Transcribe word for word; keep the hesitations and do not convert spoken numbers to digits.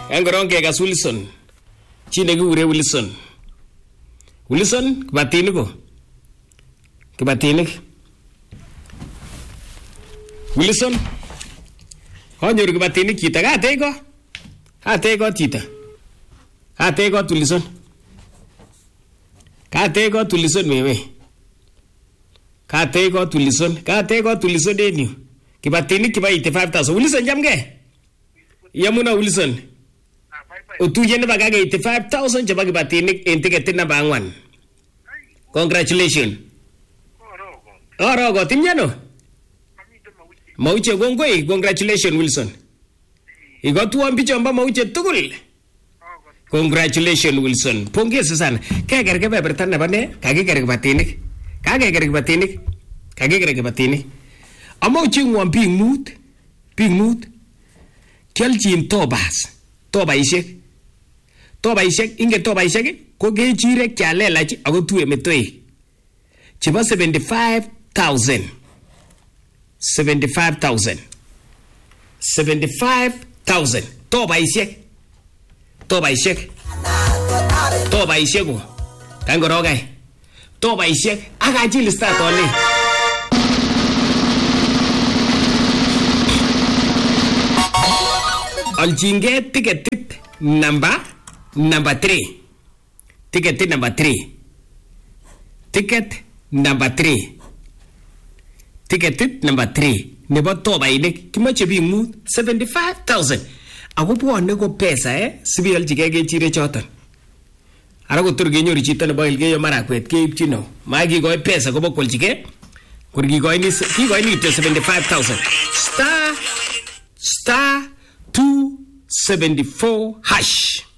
Engoronge gas Wilson. Chine kikure Wilson. Wilson kibatinik ko. Kibatinik. Wilson. Konyor kibatinik chito katech ko. Katech ko chito. Katech ko Wilson. Katech ko Wilson wewe. Katech ko Wilson. Katech ko Wilson en yu. Kibatinik kiba eighty-five thousand. Wilson jamge. Yamuna Wilson. Utuye ne baga eighty-five thousand chaba kibatinik en ticket number one. Congratulations. Orogo timyano. Mauche gongoi, congratulations Wilson. Igotuwa mbichomba mauche tugul. Congratulations Wilson. Pongezi sana. Kager kebeberta nebo ne? Kagiger kibatinik. Kagiger kibatinik. Kagiger kibatinik. Amauche ngwam ping mut. Ping mut. Kialchin tobas. Tobaishek. Tobaishek inge tobaishek ko kechirek chalelach ako tuwe metoi. Chebo seventy-five thousand. seventy-five thousand. seventy-five thousand. Tobaishek. Tobaishek. Tobaishek ko. Kangorogai. Tobaishek akachil start only. Alchinge ticket number number three. Ticket number three. Ticket number three. Ticket number three. Nebo tobainik kimache bi mut seventy-five thousand. Ako bwone ko pesa eh sibi aljige kechire choton. Ara ko tur genyoru chito nebo ilgeyo marakwet keipchino. Magi goy pesa ko bokoljige. Kur gi goy ni ki goy ni seventy-five thousand. Star star two seventy-four hash.